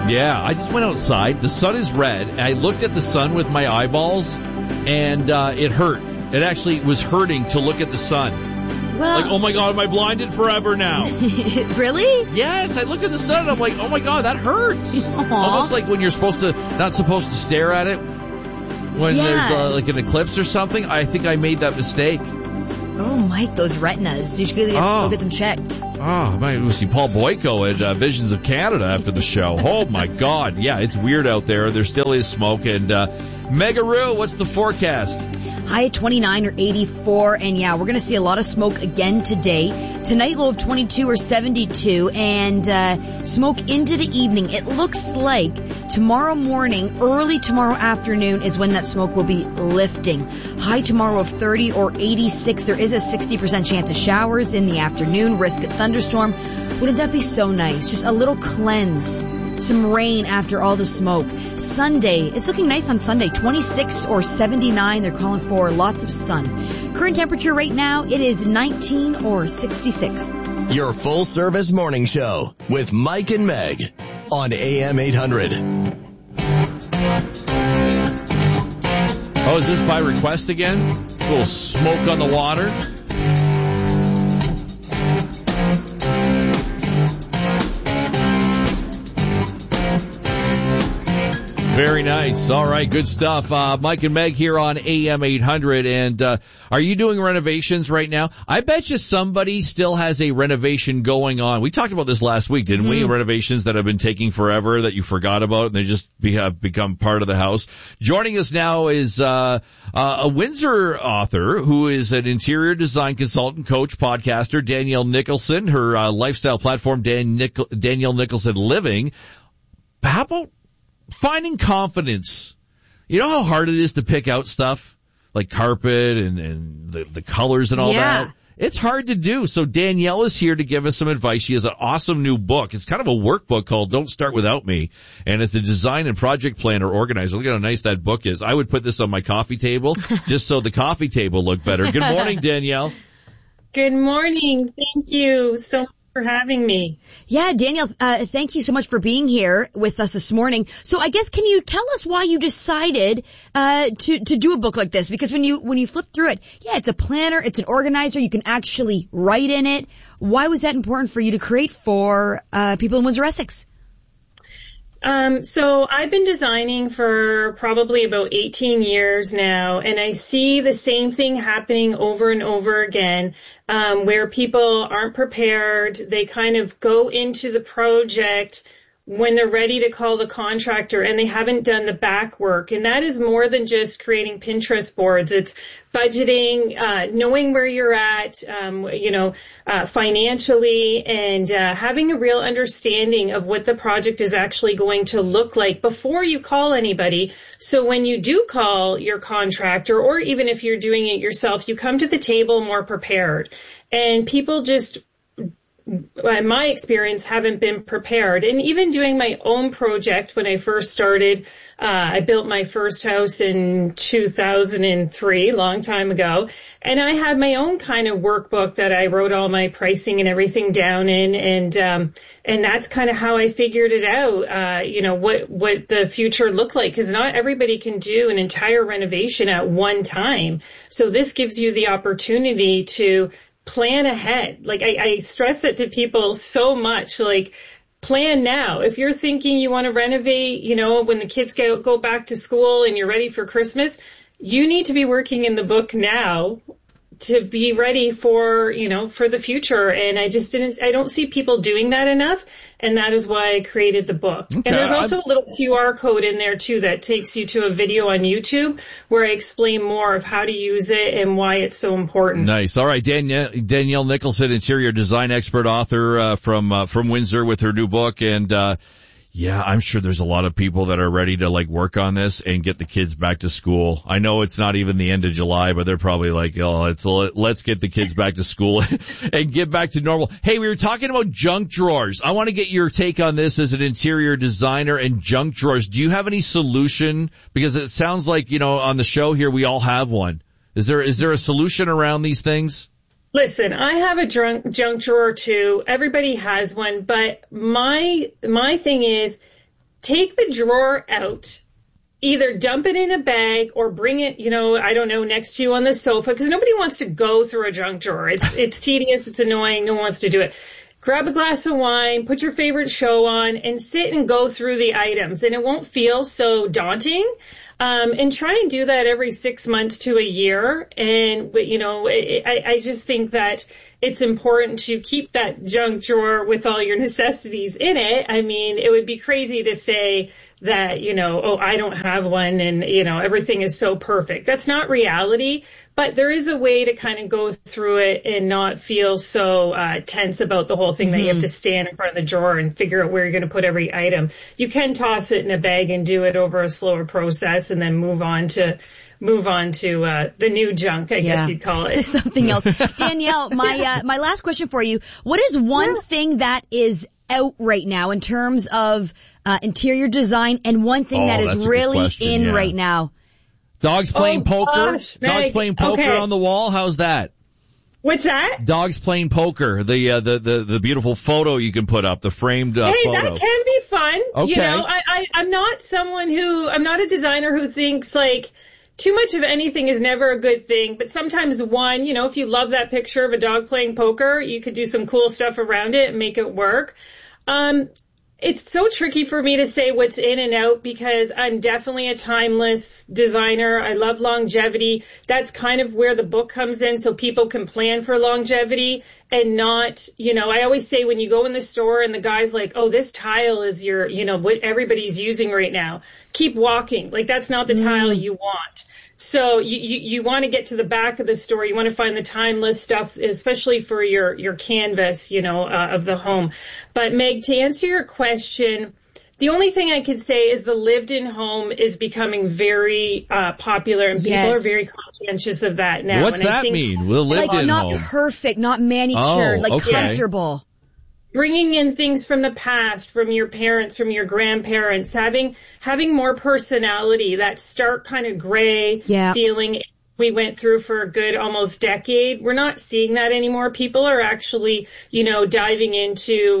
Yeah, I just went outside. The sun is red. And I looked at the sun with my eyeballs, and it hurt. It actually was hurting to look at the sun. Well, like, oh my God, am I blinded forever now? Really? Yes, I looked at the sun and I'm like, oh my God, that hurts. Aww. Almost like when you're not supposed to stare at it when there's like an eclipse or something. I think I made that mistake. Oh, Mike, those retinas. You should go get them checked. Oh, I might see Paul Boyko at Visions of Canada after the show. Oh my God. Yeah, it's weird out there. There still is smoke. And Megaroo, what's the forecast? High at 29 or 84, and yeah, we're going to see a lot of smoke again today. Tonight, low of 22 or 72, and smoke into the evening. It looks like tomorrow morning, early tomorrow afternoon is when that smoke will be lifting. High tomorrow of 30 or 86. There is a 60% chance of showers in the afternoon, risk of thunderstorm. Wouldn't that be so nice? Just a little cleanse. Some rain after all the smoke. Sunday, it's looking nice on Sunday, 26 or 79. They're calling for lots of sun. Current temperature right now, it is 19 or 66. Your full-service morning show with Mike and Meg on AM 800. Oh, is this by request again? A little smoke on the water? Very nice. All right, good stuff. Mike and Meg here on AM 800. And are you doing renovations right now? I bet you somebody still has a renovation going on. We talked about this last week, didn't we? Renovations that have been taking forever that you forgot about and they just have become part of the house. Joining us now is a Windsor author who is an interior design consultant, coach, podcaster, Danielle Nicholson. Her lifestyle platform, Danielle Nicholson Living. How about finding confidence? You know how hard it is to pick out stuff like carpet and the colors and all that? It's hard to do. So Danielle is here to give us some advice. She has an awesome new book. It's kind of a workbook called Don't Start Without Me. And it's a design and project planner organizer. Look at how nice that book is. I would put this on my coffee table just so the coffee table looked better. Good morning, Danielle. Good morning. Thank you so much for having me. Yeah, Danielle, thank you so much for being here with us this morning. So I guess, can you tell us why you decided to do a book like this? Because when you flip through it, yeah, it's a planner, it's an organizer, you can actually write in it. Why was that important for you to create for people in Windsor, Essex? So I've been designing for probably about 18 years now, and I see the same thing happening over and over again, where people aren't prepared. They kind of go into the project when they're ready to call the contractor and they haven't done the back work. And that is more than just creating Pinterest boards. It's budgeting, knowing where you're at, financially, and having a real understanding of what the project is actually going to look like before you call anybody. So when you do call your contractor, or even if you're doing it yourself, you come to the table more prepared. And people just, in my experience, haven't been prepared. And even doing my own project when I first started, I built my first house in 2003, long time ago. And I had my own kind of workbook that I wrote all my pricing and everything down in. And that's kind of how I figured it out, what the future looked like. Because not everybody can do an entire renovation at one time. So this gives you the opportunity to plan ahead. Like I stress it to people so much, like plan now. If you're thinking you want to renovate, when the kids go back to school and you're ready for Christmas, you need to be working in the book now to be ready for the future. And I don't see people doing that enough. And that is why I created the book. Okay. And there's also a little QR code in there too that takes you to a video on YouTube where I explain more of how to use it and why it's so important. Nice. All right. Danielle Nicholson, interior design expert, author, from Windsor with her new book. And, yeah, I'm sure there's a lot of people that are ready to work on this and get the kids back to school. I know it's not even the end of July, but they're probably like, let's get the kids back to school and get back to normal. Hey, we were talking about junk drawers. I want to get your take on this as an interior designer and junk drawers. Do you have any solution? Because it sounds like, on the show here, we all have one. Is there a solution around these things? Listen, I have a junk drawer too. Everybody has one, but my thing is take the drawer out, either dump it in a bag or bring it, I don't know, next to you on the sofa, because nobody wants to go through a junk drawer. It's tedious. It's annoying. No one wants to do it. Grab a glass of wine, put your favorite show on, and sit and go through the items, and it won't feel so daunting. And try and do that every 6 months to a year. And, I just think that it's important to keep that junk drawer with all your necessities in it. I mean, it would be crazy to say that, I don't have one and, everything is so perfect. That's not reality, but there is a way to kind of go through it and not feel so tense about the whole thing that you have to stand in front of the drawer and figure out where you're going to put every item. You can toss it in a bag and do it over a slower process and then move on to the new junk, I guess you'd call it. Something else. Danielle, my last question for you. What is one thing that is out right now in terms of interior design, and one thing that is really in right now? Dogs playing poker? Gosh, Meg. Dogs playing poker on the wall? How's that? What's that? Dogs playing poker. The beautiful photo you can put up, the framed photo. That can be fun. Okay. I'm not a designer who thinks like too much of anything is never a good thing, but sometimes one, if you love that picture of a dog playing poker, you could do some cool stuff around it and make it work. It's so tricky for me to say what's in and out because I'm definitely a timeless designer. I love longevity. That's kind of where the book comes in, so people can plan for longevity and not, I always say when you go in the store and the guy's like, oh, this tile is your, what everybody's using right now. Keep walking. Like that's not the tile you want. So you want to get to the back of the store. You want to find the timeless stuff, especially for your canvas, of the home. But Meg, to answer your question, the only thing I could say is the lived-in home is becoming very popular, and people are very conscientious of that now. What's that mean? The lived-in home? Not perfect, not manicured, comfortable. Bringing in things from the past, from your parents, from your grandparents, having more personality, that stark kind of gray feeling we went through for a good almost decade. We're not seeing that anymore. People are actually, diving into,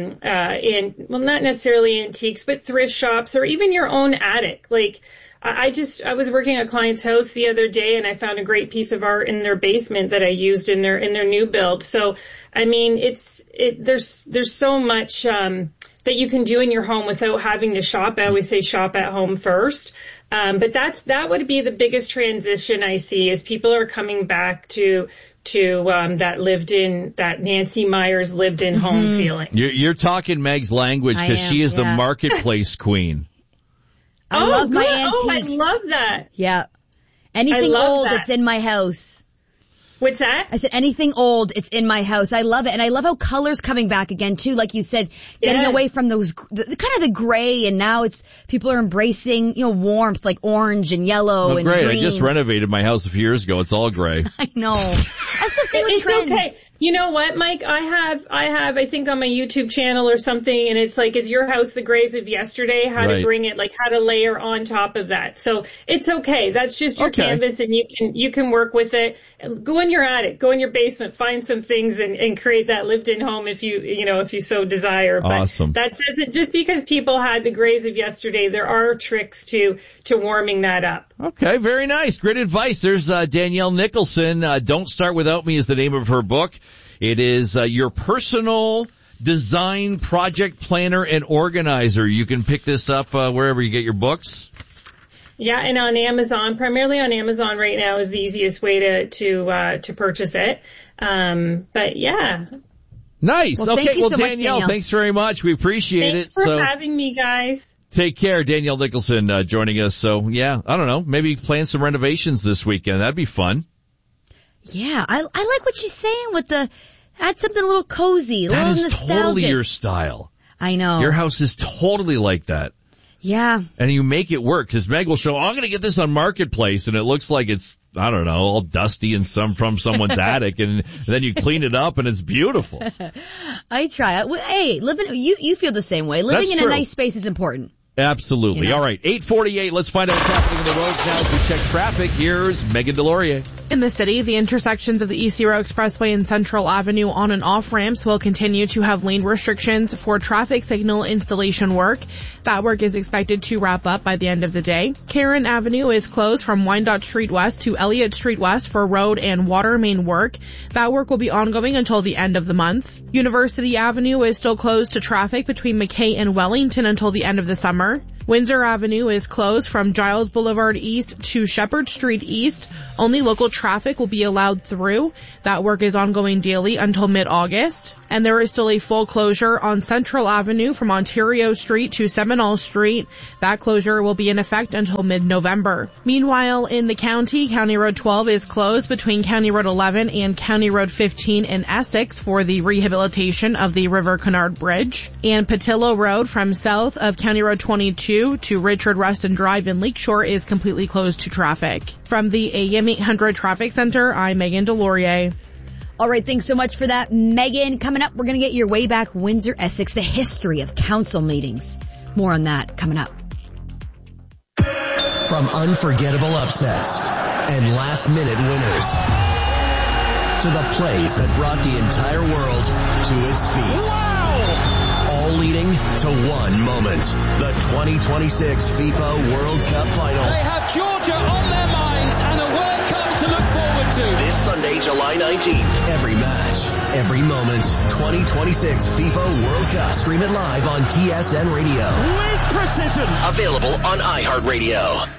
not necessarily antiques, but thrift shops or even your own attic. Like, I was working at a client's house the other day and I found a great piece of art in their basement that I used in their new build. So, I mean, there's so much, that you can do in your home without having to shop. I always say shop at home first. But that would be the biggest transition I see is people are coming back to that Nancy Meyers lived in home feeling. You're talking Meg's language because she is the marketplace queen. I love my antiques. Oh, I love that. Yeah. Anything old, it's in my house. What's that? I said anything old, it's in my house. I love it. And I love how color's coming back again too. Like you said, getting away from those, kind of the gray, and now people are embracing, warmth, like orange and yellow and great. green. I just renovated my house a few years ago. It's all gray. I know. That's the thing with trends. Okay. You know what, Mike? I have, I think on my YouTube channel or something, and it's like, is your house the grays of yesterday? How to bring it, like how to layer on top of that. So it's okay. That's just your canvas, and you can work with it. Go in your attic, go in your basement, find some things and create that lived-in home if you so desire. But awesome. That doesn't, just because people had the grays of yesterday, there are tricks to warming that up. Okay, very nice. Great advice. There's Danielle Nicholson. Don't Start Without Me is the name of her book. It is your personal design project planner and organizer. You can pick this up wherever you get your books. Yeah, and on Amazon, primarily on Amazon right now is the easiest way to purchase it. But yeah. Nice. Well, okay. Well, so Danielle, thanks very much. We appreciate it. Thanks for having me, guys. Take care. Danielle Nicholson joining us. So yeah, I don't know. Maybe plan some renovations this weekend. That'd be fun. Yeah, I like what she's saying with add something a little cozy, a little nostalgic. That is totally your style. I know. Your house is totally like that. Yeah. And you make it work, because Meg will show, I'm going to get this on Marketplace, and it looks like it's, I don't know, all dusty and from someone's attic, and then you clean it up and it's beautiful. I try. Hey, you feel the same way. Living in a nice space is important. Absolutely. All right, 8:48. Let's find out what's happening on the roads now as we check traffic. Here's Megan Delorier. In the city, the intersections of the East Zero Expressway and Central Avenue on and off ramps will continue to have lane restrictions for traffic signal installation work. That work is expected to wrap up by the end of the day. Karen Avenue is closed from Wyandotte Street West to Elliott Street West for road and water main work. That work will be ongoing until the end of the month. University Avenue is still closed to traffic between McKay and Wellington until the end of the summer. Windsor Avenue is closed from Giles Boulevard East to Shepherd Street East. Only local traffic will be allowed through. That work is ongoing daily until mid-August. And there is still a full closure on Central Avenue from Ontario Street to Seminole Street. That closure will be in effect until mid-November. Meanwhile, in the county, County Road 12 is closed between County Road 11 and County Road 15 in Essex for the rehabilitation of the River Canard Bridge. And Patillo Road from south of County Road 22 to Richard Ruston Drive in Lakeshore is completely closed to traffic. From the AM 800 Traffic Center, I'm Megan Delorier. All right, thanks so much for that, Megan. Coming up, we're going to get your way back Windsor, Essex, the history of council meetings. More on that coming up. From unforgettable upsets and last-minute winners to the plays that brought the entire world to its feet. Wow! All leading to one moment. The 2026 FIFA World Cup Final. They have Georgia on their minds and a World Cup to look forward to. This Sunday, July 19th. Every match, every moment. 2026 FIFA World Cup. Stream it live on TSN Radio. With precision. Available on iHeartRadio.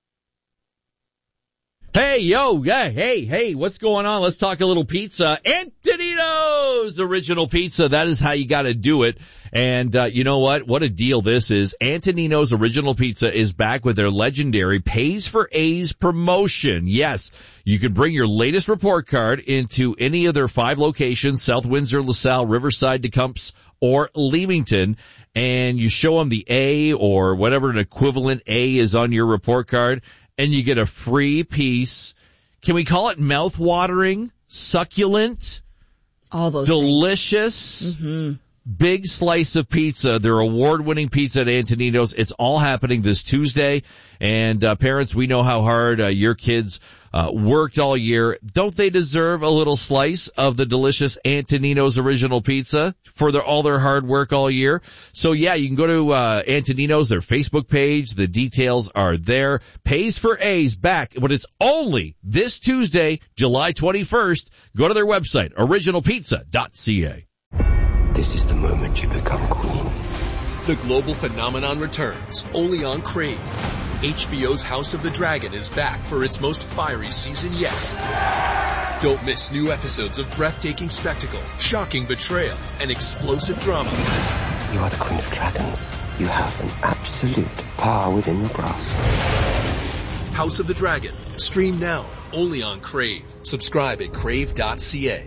Hey, yo, yeah, hey, what's going on? Let's talk a little pizza. Antonino's Original Pizza. That is how you gotta do it. And, you know what? What a deal this is. Antonino's Original Pizza is back with their legendary Pays for A's promotion. Yes, you can bring your latest report card into any of their 5 locations, South Windsor, LaSalle, Riverside, Tecumseh, or Leamington, and you show them the A or whatever an equivalent A is on your report card, and you get a free piece. Can we call it mouth-watering, succulent, all those delicious, big slice of pizza? Their award-winning pizza at Antonino's. It's all happening this Tuesday. And parents, we know how hard your kids worked all year. Don't they deserve a little slice of the delicious Antonino's Original Pizza for all their hard work all year? So yeah, you can go to Antonino's, their Facebook page. The details are there. Pays for A's back, but it's only this Tuesday, July 21st. Go to their website, originalpizza.ca. This is the moment you become queen. The global phenomenon returns, only on Crave. HBO's House of the Dragon is back for its most fiery season yet. Don't miss new episodes of breathtaking spectacle, shocking betrayal, and explosive drama. You are the Queen of Dragons. You have an absolute power within your grasp. House of the Dragon. Stream now, only on Crave. Subscribe at crave.ca.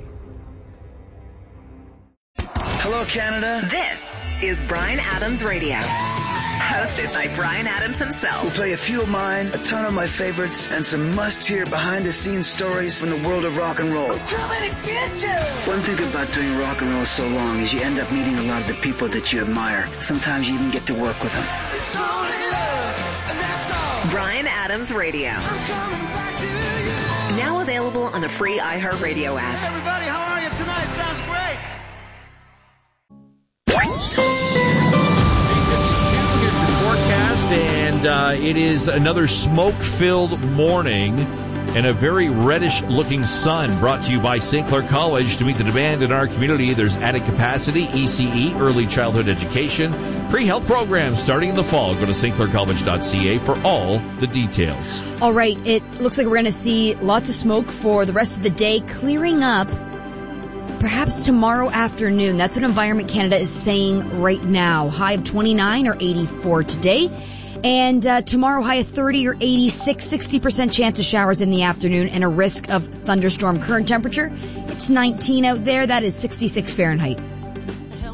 Hello, Canada. This is Bryan Adams Radio. Hosted by Bryan Adams himself. We'll play a few of mine, a ton of my favorites, and some must-hear behind-the-scenes stories from the world of rock and roll. Too many bitches! One thing about doing rock and roll so long is you end up meeting a lot of the people that you admire. Sometimes you even get to work with them. It's only love, and that's all. Bryan Adams Radio. I'm coming back to you. Now available on the free iHeartRadio app. Hey everybody, how are you tonight? Sounds great. And it is another smoke-filled morning and a very reddish-looking sun, brought to you by St. Clair College. To meet the demand in our community, there's added capacity, ECE, early childhood education, pre-health programs starting in the fall. Go to stclaircollege.ca for all the details. All right, it looks like we're going to see lots of smoke for the rest of the day, clearing up perhaps tomorrow afternoon. That's what Environment Canada is saying right now. High of 29 or 84 today. And tomorrow, high of 30 or 86, 60% chance of showers in the afternoon and a risk of thunderstorm. Current temperature, it's 19 out there. That is 66 Fahrenheit.